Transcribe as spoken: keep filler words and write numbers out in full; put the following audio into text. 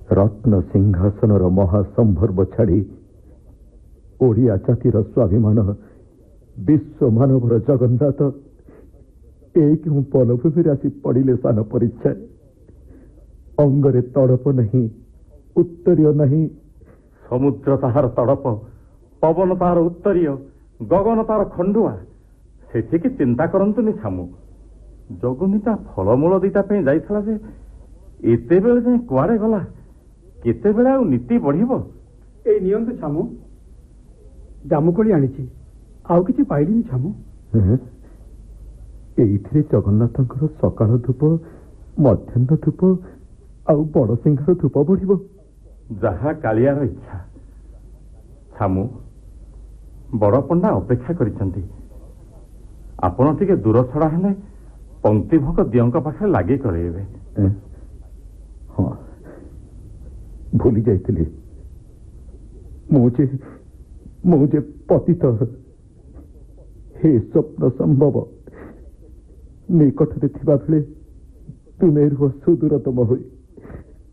रत्न सिंहासनर महासंभर्व छाड़ी ओडिया जातिर स्वाभिमान विश्व मानवर जगन्नाथ एक पलभूमि आसी पड़िले सान परीक्षा अंगरे तड़प नहीं उत्तरीय नहीं। समुद्र ताहार तड़प, पवन तार उत्तरीय, गगन तार खंडुआ, सेठिकी चिंता करंतुनी छामु। जगुनिता फलमूल दीटा पे जाइथला जे एते बेले जाय कुआरे गला, केते बेले आ नीति बढ़िबो। ए नियंतु छामु, जामुकोली आनिछि, आउ किछि पाइलिनी छामु। एइथिरे जगन्नाथंकर सकाळ धूप, मध्याह्न धूप आउ बड़ सिंहार धूप बढ़िबो। जहा कालियार इच्छा। छामु, बड़ पंडा अपेक्षा करिसंती। आपण टिके दूर छड़ा हेले पंक्ति भोग दियंक पाखे लागी करेबे। हाँ, भूली जाइथिली। मुझे मुझे पतित हे स्वप्न संभव निकटरे थिबा बेले तुमे रुह सुदूरतम होई